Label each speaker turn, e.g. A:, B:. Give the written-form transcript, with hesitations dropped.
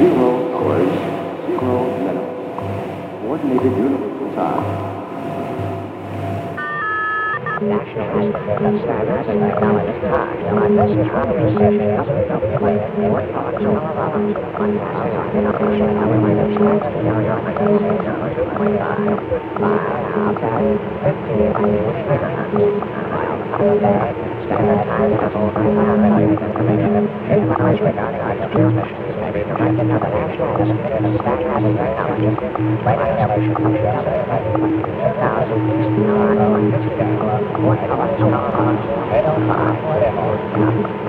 A: 0 hours, 0 minutes. Coordinated universal time.
B: National Institute of Standards and Technology time. On this time, session of the play, what talks all about broadcasting on innovation, elevators, and stereo frequencies, 5, 10, 15, standard time interval by related information. Knowledge regarding artificial missions may be provided by the National Institute of Standards and Technology. Radio station computers are 2000 East 9 150. 805